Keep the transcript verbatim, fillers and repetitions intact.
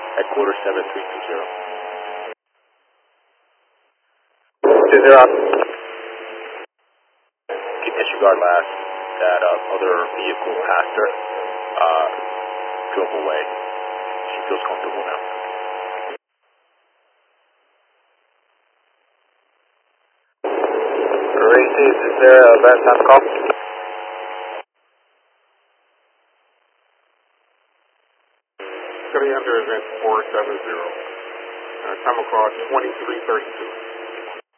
Headquarters seven three two zero. Two zero. Keep disregard last. That uh, other vehicle passed her. Uh, drove away. She feels comfortable now. Racing, is there a bad time call? City under event four seven zero. Uh, time across twenty-three thirty-two.